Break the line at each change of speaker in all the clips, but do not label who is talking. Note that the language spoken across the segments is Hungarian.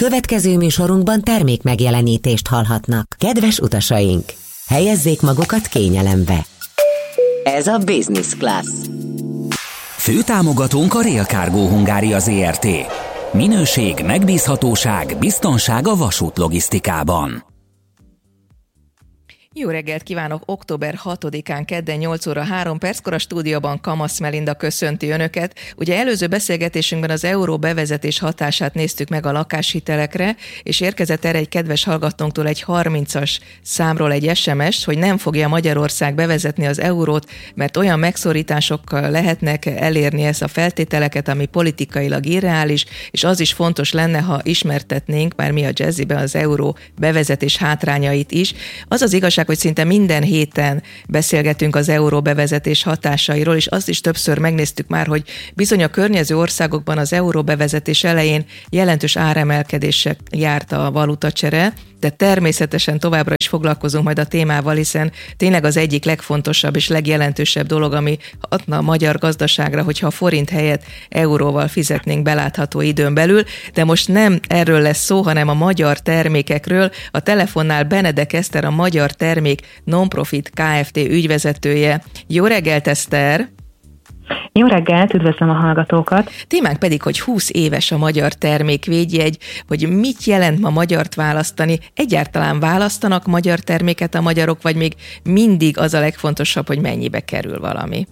Következő műsorunkban termék megjelenítést hallhatnak. Kedves utasaink, helyezzék magukat kényelembe. Ez a Business Class.
Főtámogatónk a Rail Cargo Hungária Zrt. Minőség, megbízhatóság, biztonság a vasútlogisztikában.
Jó reggelt kívánok! Október 6-án kedden 8 óra 3 perckor a stúdióban Kamasz Melinda köszönti Önöket. Ugye előző beszélgetésünkben az euró bevezetés hatását néztük meg a lakáshitelekre, és érkezett erre egy kedves hallgatónktól egy 30-as számról egy SMS, hogy nem fogja Magyarország bevezetni az eurót, mert olyan megszorításokkal lehetnek elérni ezt a feltételeket, ami politikailag irreális, és az is fontos lenne, ha ismertetnénk már mi a Jazzyben az euró bevezetés hátrányait is. Az az igazság, hogy szinte minden héten beszélgetünk az euró bevezetés hatásairól, és azt is többször megnéztük már, hogy bizony a környező országokban az euró bevezetés elején jelentős áremelkedések járt a valutacsere, de természetesen továbbra is foglalkozunk majd a témával, hiszen tényleg az egyik legfontosabb és legjelentősebb dolog, ami hatna a magyar gazdaságra, hogyha a forint helyett euróval fizetnénk belátható időn belül, de most nem erről lesz szó, hanem a magyar termékekről. A telefonnál Benedek Eszter, a Magyar Termék Nonprofit Kft. Ügyvezetője. Jó reggelt, Eszter!
Jó reggelt, üdvözlöm a hallgatókat!
Témánk pedig, hogy 20 éves a magyar termékvédjegy, hogy mit jelent ma magyart választani. Egyáltalán választanak magyar terméket a magyarok, vagy még mindig az a legfontosabb, hogy mennyibe kerül valami?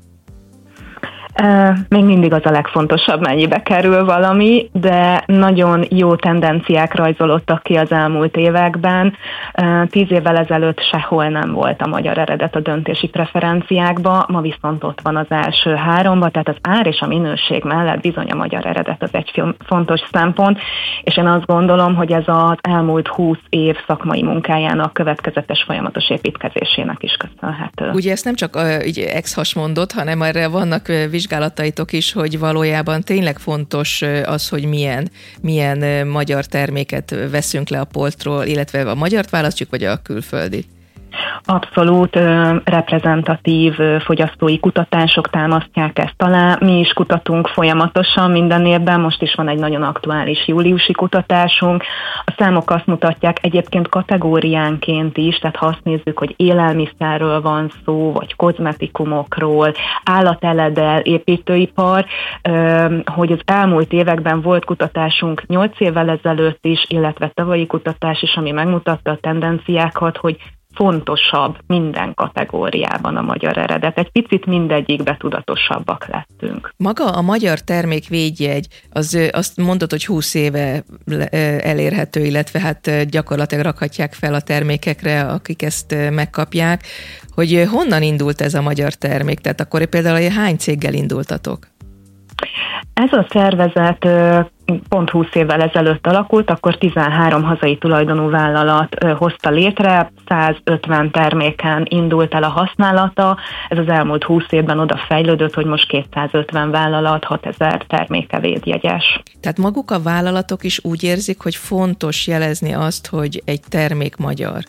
Még mindig az a legfontosabb, mennyibe kerül valami, de nagyon jó tendenciák rajzolódtak ki az elmúlt években. 10 évvel ezelőtt sehol nem volt a magyar eredet a döntési preferenciákba, ma viszont ott van az első 3-ba, tehát az ár és a minőség mellett bizony a magyar eredet az egy fontos szempont, és én azt gondolom, hogy ez az elmúlt 20 év szakmai munkájának következetes folyamatos építkezésének is köszönhető.
Ugye ezt nem csak így ex-has mondott, hanem erre vannak vizsgálataitok is, hogy valójában tényleg fontos az, hogy milyen magyar terméket veszünk le a polcról, illetve a magyart választjuk, vagy a külföldit?
Abszolút reprezentatív fogyasztói kutatások támasztják ezt alá. Mi is kutatunk folyamatosan minden évben, most is van egy nagyon aktuális júliusi kutatásunk. A számok azt mutatják egyébként kategóriánként is, tehát ha azt nézzük, hogy élelmiszerről van szó, vagy kozmetikumokról, állateledel, építőipar, hogy az elmúlt években volt kutatásunk 8 évvel ezelőtt is, illetve tavalyi kutatás is, ami megmutatta a tendenciákat, hogy fontosabb minden kategóriában a magyar eredet. Egy picit mindegyikbe tudatosabbak lettünk.
Maga a magyar termékvédjegy, azt mondod, hogy 20 éve elérhető, illetve hát gyakorlatilag rakhatják fel a termékekre, akik ezt megkapják, hogy honnan indult ez a magyar termék? Tehát akkor például hány céggel indultatok?
Ez a szervezet pont 20 évvel ezelőtt alakult, akkor 13 hazai tulajdonú vállalat hozta létre, 150 terméken indult el a használata, ez az elmúlt 20 évben oda fejlődött, hogy most 250 vállalat, 6000 terméke védjegyes.
Tehát maguk a vállalatok is úgy érzik, hogy fontos jelezni azt, hogy egy termék magyar?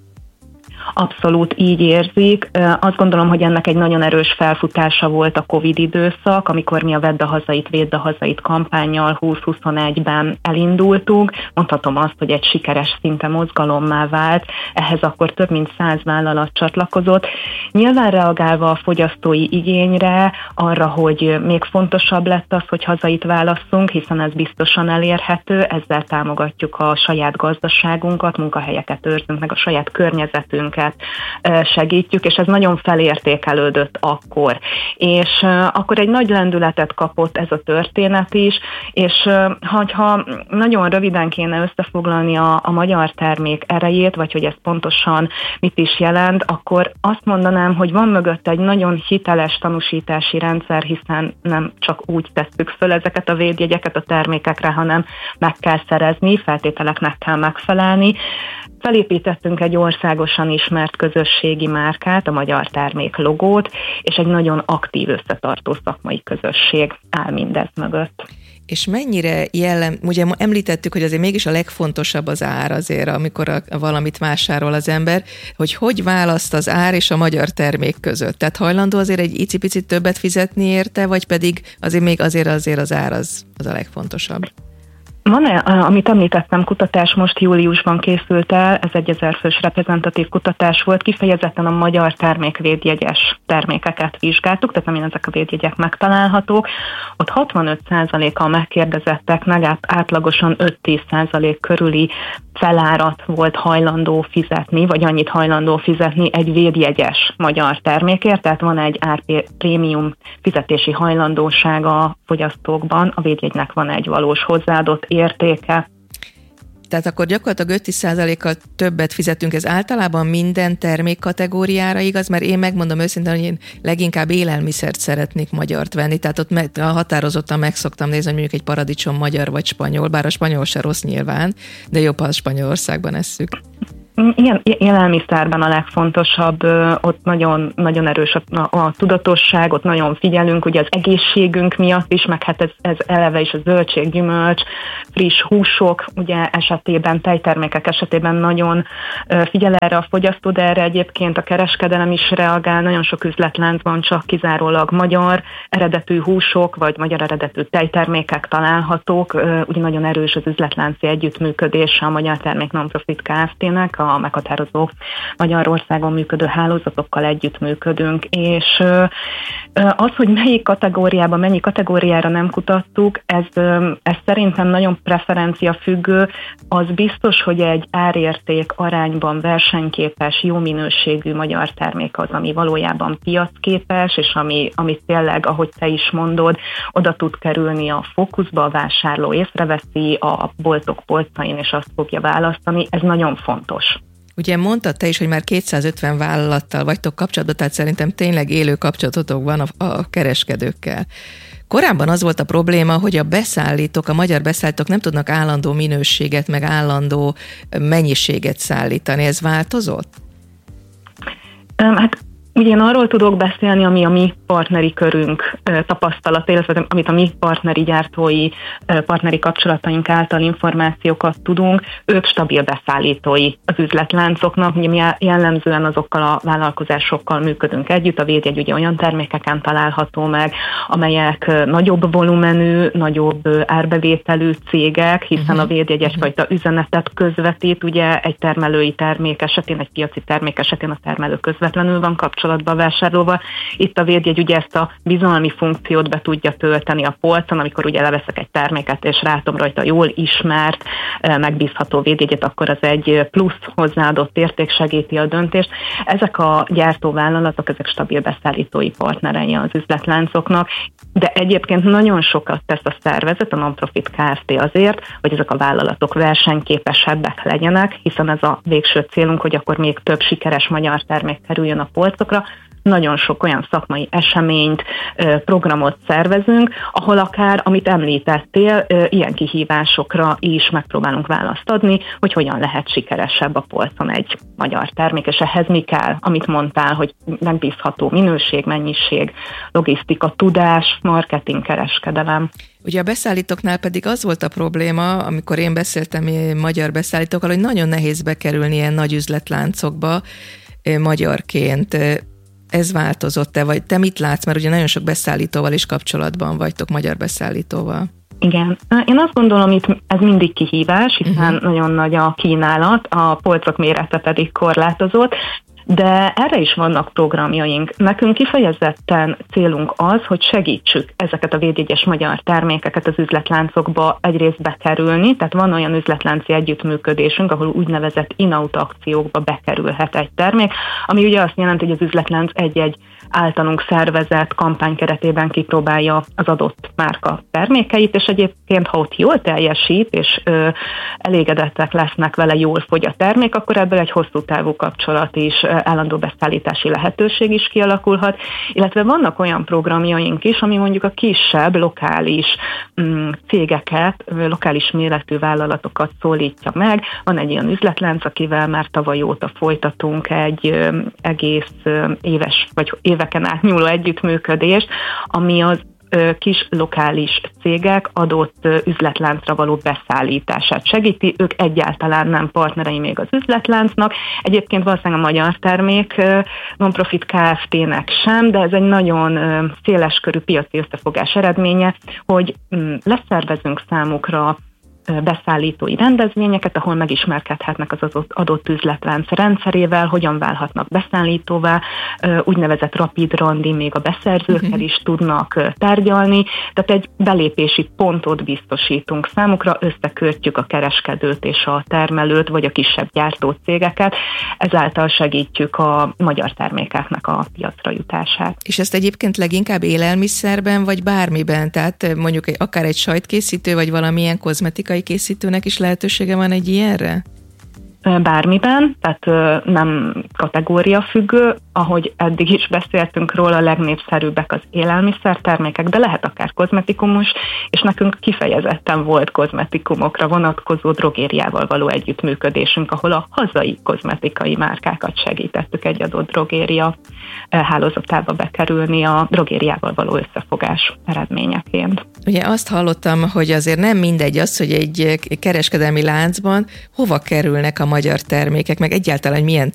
Abszolút így érzik. Azt gondolom, hogy ennek egy nagyon erős felfutása volt a Covid időszak, amikor mi a Vedd a hazait, Védd a hazait kampánnyal 2021-ben elindultunk. Mondhatom azt, hogy egy sikeres szinte mozgalommá vált. Ehhez akkor több mint 100 vállalat csatlakozott. Nyilván reagálva a fogyasztói igényre, arra, hogy még fontosabb lett az, hogy hazait válasszunk, hiszen ez biztosan elérhető, ezzel támogatjuk a saját gazdaságunkat, munkahelyeket őrzünk, meg a saját környezetünket segítjük, és ez nagyon felértékelődött akkor. És akkor egy nagy lendületet kapott ez a történet is, és ha nagyon röviden kéne összefoglalni a magyar termék erejét, vagy hogy ez pontosan mit is jelent, akkor azt mondanám, hogy van mögött egy nagyon hiteles tanúsítási rendszer, hiszen nem csak úgy tesszük föl ezeket a védjegyeket a termékekre, hanem meg kell szerezni, feltételeknek kell megfelelni. Felépítettünk egy országosan ismert közösségi márkát, a Magyar Termék logót, és egy nagyon aktív összetartó szakmai közösség áll mindez mögött.
És mennyire ugye említettük, hogy azért mégis a legfontosabb az ár azért, amikor valamit vásárol az ember, hogy választ az ár és a magyar termék között. Tehát hajlandó azért egy icipicit többet fizetni érte, vagy pedig azért még azért az ár az a legfontosabb?
Van, amit említettem, kutatás most júliusban készült el, ez egy 1000 fős reprezentatív kutatás volt, kifejezetten a magyar termékvédjegyes termékeket vizsgáltuk, tehát amin ezek a védjegyek megtalálhatók. Ott 65%-a megkérdezetteknek átlagosan 5-10% körüli felárat volt hajlandó fizetni, vagy annyit hajlandó fizetni egy védjegyes magyar termékért, tehát van egy árprémium fizetési hajlandósága a fogyasztókban, a védjegynek van egy valós hozzáadott értéke.
Tehát akkor gyakorlatilag 5-10%-kal többet fizetünk, ez általában minden termékkategóriára igaz, mert én megmondom őszintén, hogy én leginkább élelmiszert szeretnék magyart venni, tehát ott határozottan meg szoktam nézni, hogy mondjuk egy paradicsom magyar vagy spanyol, bár a spanyol se rossz nyilván, de jobb, ha Spanyolországban esszük.
Ilyen élelmiszerben a legfontosabb, ott nagyon, nagyon erős a tudatosság, ott nagyon figyelünk, ugye az egészségünk miatt is, meg hát ez eleve is a zöldség, gyümölcs, friss húsok, ugye esetében, tejtermékek esetében nagyon figyel erre a fogyasztó, de erre egyébként a kereskedelem is reagál, nagyon sok üzletláncban csak kizárólag magyar eredetű húsok, vagy magyar eredetű tejtermékek találhatók, ugye nagyon erős az üzletlánci együttműködése a Magyar Termék Non-Profit Kft-nek, a meghatározó Magyarországon működő hálózatokkal együttműködünk, és az, hogy melyik kategóriában, mennyi kategóriára nem kutattuk, ez szerintem nagyon preferencia függő, az biztos, hogy egy árérték arányban versenyképes, jó minőségű magyar termék az, ami valójában piacképes, és ami tényleg, ahogy te is mondod, oda tud kerülni a fókuszba, a vásárló észreveszi a boltok polcain, és azt fogja választani, ez nagyon fontos.
Ugye mondtad te is, hogy már 250 vállalattal vagytok kapcsolatban, tehát szerintem tényleg élő kapcsolatotok van a kereskedőkkel. Korábban az volt a probléma, hogy a magyar beszállítók nem tudnak állandó minőséget, meg állandó mennyiséget szállítani. Ez változott?
Hát ugye én arról tudok beszélni, ami a mi partneri körünk tapasztalat, illetve amit a mi partneri gyártói, partneri kapcsolataink által információkat tudunk, ők stabil beszállítói az üzletláncoknak, ugye mi jellemzően azokkal a vállalkozásokkal működünk együtt, a védjegy ugye olyan termékeken található meg, amelyek nagyobb volumenű, nagyobb árbevételű cégek, hiszen a védjegy egyfajta üzenetet közvetít, ugye egy termelői termék esetén, egy piaci termék esetén a termelő közvetlenül van kapcsolatban a vásárlóval. Itt a védjegy ugye ezt a bizalmi funkciót be tudja tölteni a polcon, amikor ugye leveszek egy terméket, és rátom rajta jól ismert, megbízható védjegyet, akkor az egy plusz hozzáadott érték, segíti a döntést. Ezek a gyártóvállalatok, ezek stabil beszállítói partnerei az üzletláncoknak, de egyébként nagyon sokat tesz a szervezet, a Non-Profit Kft. Azért, hogy ezek a vállalatok versenyképesebbek legyenek, hiszen ez a végső célunk, hogy akkor még több sikeres magyar termék kerüljön a polcokra. Nagyon sok olyan szakmai eseményt, programot szervezünk, ahol akár, amit említettél, ilyen kihívásokra is megpróbálunk választ adni, hogy hogyan lehet sikeresebb a polcon egy magyar termék, és ehhez mi kell, amit mondtál, hogy megbízható minőség, mennyiség, logisztika, tudás, marketing, kereskedelem.
Ugye a beszállítóknál pedig az volt a probléma, amikor én beszéltem magyar beszállítókkal, hogy nagyon nehéz bekerülni ilyen nagy üzletláncokba magyarként. Ez változott-e, vagy te mit látsz, mert ugye nagyon sok beszállítóval is kapcsolatban vagytok, magyar beszállítóval.
Igen. Én azt gondolom, itt ez mindig kihívás, hiszen nagyon nagy a kínálat, a polcok mérete pedig korlátozott, de erre is vannak programjaink. Nekünk kifejezetten célunk az, hogy segítsük ezeket a védjegyes magyar termékeket az üzletláncokba egyrészt bekerülni, tehát van olyan üzletlánci együttműködésünk, ahol úgynevezett in-out akciókba bekerülhet egy termék, ami ugye azt jelenti, hogy az üzletlánc egy-egy általunk szervezett kampány keretében kipróbálja az adott márka termékeit, és egyébként, ha ott jól teljesít, és elégedettek lesznek vele, jól fogy a termék, akkor ebből egy hosszú távú kapcsolat is, állandó beszállítási lehetőség is kialakulhat, illetve vannak olyan programjaink is, ami mondjuk a kisebb, lokális cégeket, lokális méretű vállalatokat szólítja meg. Van egy ilyen üzletlánc, akivel már tavaly óta folytatunk egy egész éves, vagy éveken átnyúló együttműködést, ami az kis lokális cégek adott üzletláncra való beszállítását segíti. Ők egyáltalán nem partnerei még az üzletláncnak. Egyébként valószínűleg a Magyar Termék Non-Profit Kft-nek sem, de ez egy nagyon széleskörű piaci összefogás eredménye, hogy leszervezünk számukra beszállítói rendezvényeket, ahol megismerkedhetnek az adott üzletlánc rendszerével, hogyan válhatnak beszállítóvá, úgynevezett rapid randi, még a beszerzőkkel is tudnak tárgyalni, tehát egy belépési pontot biztosítunk számukra, összekötjük a kereskedőt és a termelőt, vagy a kisebb gyártócégeket, ezáltal segítjük a magyar termékeknek a piacra jutását.
És ezt egyébként leginkább élelmiszerben, vagy bármiben, tehát mondjuk akár egy sajtkészítő, vagy valamilyen kozmetikai készítőnek is lehetősége van egy ilyenre?
Bármiben, tehát nem kategóriafüggő, ahogy eddig is beszéltünk róla, a legnépszerűbbek az élelmiszertermékek, de lehet akár kozmetikumos, és nekünk kifejezetten volt kozmetikumokra vonatkozó drogériával való együttműködésünk, ahol a hazai kozmetikai márkákat segítettük egy adott drogéria hálózatába bekerülni a drogériával való összefogás eredményeként.
Ugye azt hallottam, hogy azért nem mindegy az, hogy egy kereskedelmi láncban hova kerülnek a magyar termékek, meg egyáltalán milyen